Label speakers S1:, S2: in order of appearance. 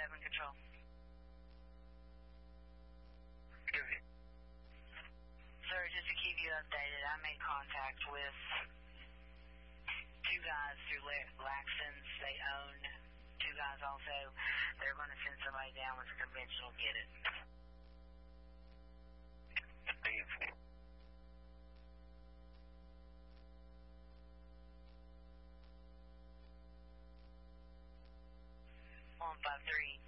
S1: Admin Control. Sir, just to keep you updated, I made contact with two guys through Laxton's. They own two guys also. They're going to send somebody down with a conventional, get it.
S2: Steve.
S1: 153.